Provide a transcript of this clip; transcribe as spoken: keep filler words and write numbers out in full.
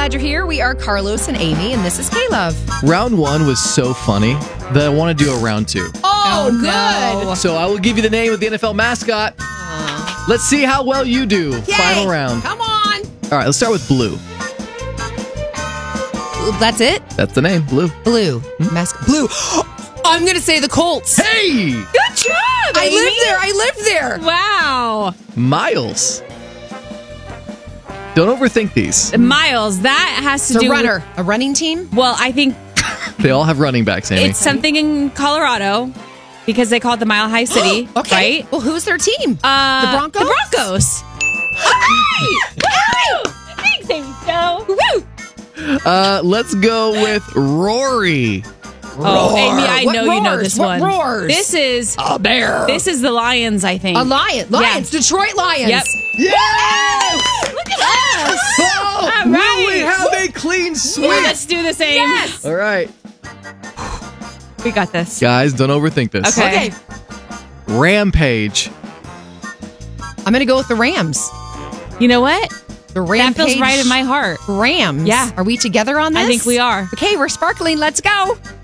glad you're here. We are Carlos and Amy, and this is K-Love. Round one was so funny that I want to do a round two. Oh, Oh, good. no. So I will give you the name of the N F L mascot. Let's see how well you do. Yay. Final round. Come on. All right, let's start with Blue. That's it? That's the name, Blue. Blue. Mask. Blue. I'm going to say the Colts. Hey! Good job, I Amy. lived there. I lived there. Wow. Miles. Don't overthink these. Miles, that has to It's do a runner. with... A running team? Well, I think They all have running backs, Amy. it's something in Colorado because they call it the Mile High City, Okay. right? Well, who's their team? Uh, The Broncos? The Broncos. Woo! Thanks, Amy Joe. Woo! Uh, let's go with Rory. Oh, Roar. Amy, I What know you know roars? this What one. roars? This is A bear. this is the Lions, I think. A lion. Lions. Detroit Lions. Yep. Yes! Look at us. Oh, All will right. we have a clean sweep? Let's do this, Amy. Yes. All right. We got this. Guys, don't overthink this. Okay. Okay. Rampage. I'm going to go with the Rams. You know what? The That Rampage feels right in my heart. Rams. Yeah. Are we together on this? I think we are. Okay, we're sparkling. Let's go.